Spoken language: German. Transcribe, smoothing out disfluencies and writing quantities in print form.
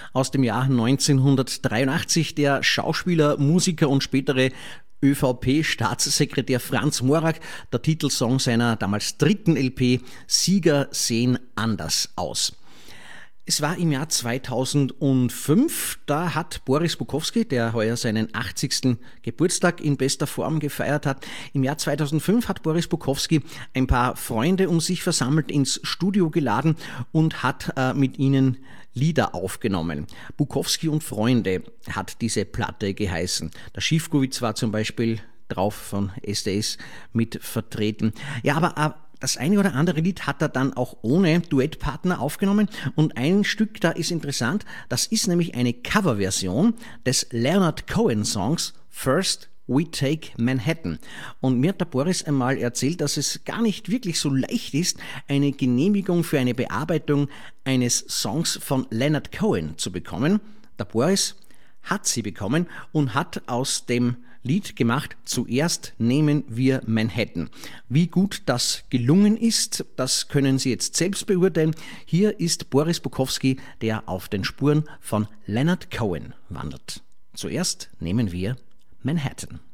aus dem Jahr 1983. Der Schauspieler, Musiker und spätere ÖVP-Staatssekretär Franz Morak, der Titelsong seiner damals dritten LP Sieger sehen anders aus. Es war im Jahr 2005, da hat Boris Bukowski, der heuer seinen 80. Geburtstag in bester Form gefeiert hat, im Jahr 2005 hat Boris Bukowski ein paar Freunde um sich versammelt, ins Studio geladen und hat mit ihnen Lieder aufgenommen. Bukowski und Freunde hat diese Platte geheißen. Der Schiefkowitz war zum Beispiel drauf, von SDS mit vertreten. Ja, aber das eine oder andere Lied hat er dann auch ohne Duettpartner aufgenommen und ein Stück, da ist interessant, das ist nämlich eine Coverversion des Leonard Cohen Songs First We Take Manhattan. Und mir hat der Boris einmal erzählt, dass es gar nicht wirklich so leicht ist, eine Genehmigung für eine Bearbeitung eines Songs von Leonard Cohen zu bekommen. Der Boris hat sie bekommen und hat aus dem Lied gemacht, zuerst nehmen wir Manhattan. Wie gut das gelungen ist, das können Sie jetzt selbst beurteilen. Hier ist Boris Bukowski, der auf den Spuren von Leonard Cohen wandert. Zuerst nehmen wir Manhattan.